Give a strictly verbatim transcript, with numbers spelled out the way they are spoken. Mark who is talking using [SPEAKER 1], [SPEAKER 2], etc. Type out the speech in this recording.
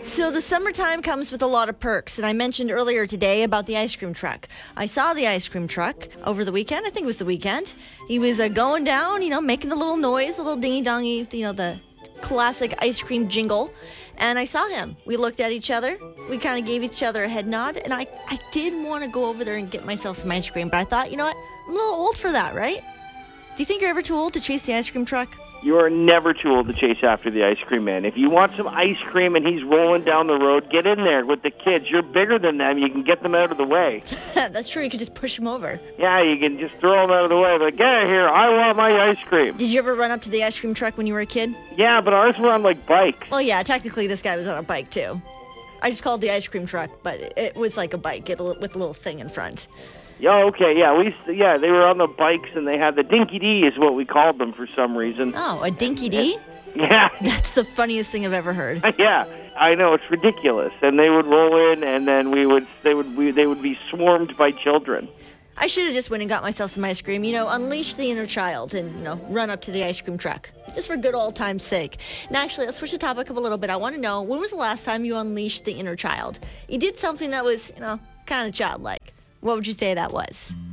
[SPEAKER 1] So the summertime comes with a lot of perks, and I mentioned earlier today about the ice cream truck. I saw the ice cream truck over the weekend. I think it was the weekend. He was uh, going down, you know, making the little noise, the little dingy-dongy, you know, the classic ice cream jingle. And I saw him. We looked at each other. We kind of gave each other a head nod, and I, I did want to go over there and get myself some ice cream, but I thought, you know what, I'm a little old for that, right? Do you think you're ever too old to chase the ice cream truck?
[SPEAKER 2] You are never too old to chase after the ice cream man. If you want some ice cream and he's rolling down the road, get in there with the kids. You're bigger than them. You can get them out of the way.
[SPEAKER 1] That's true. You could just push them over.
[SPEAKER 2] Yeah, you can just throw them out of the way. Like, get out of here. I want my ice cream.
[SPEAKER 1] Did you ever run up to the ice cream truck when you were a kid?
[SPEAKER 2] Yeah, but ours were on, like, bikes.
[SPEAKER 1] Well, yeah, technically this guy was on a bike, too. I just called it the ice cream truck, but it was like a bike with a little thing in front.
[SPEAKER 2] Yeah, okay, yeah, we, yeah, they were on the bikes, and they had the Dinky D is what we called them for some reason.
[SPEAKER 1] Oh, a Dinky D?
[SPEAKER 2] Yeah.
[SPEAKER 1] That's the funniest thing I've ever heard.
[SPEAKER 2] Yeah, I know, it's ridiculous. And they would roll in, and then we would, they would, we, they would be swarmed by children.
[SPEAKER 1] I should have just went and got myself some ice cream, you know, unleash the inner child and, you know, run up to the ice cream truck, just for good old time's sake. Now, actually, let's switch the topic up a little bit. I want to know, when was the last time you unleashed the inner child? You did something that was, you know, kind of childlike. What would you say that was?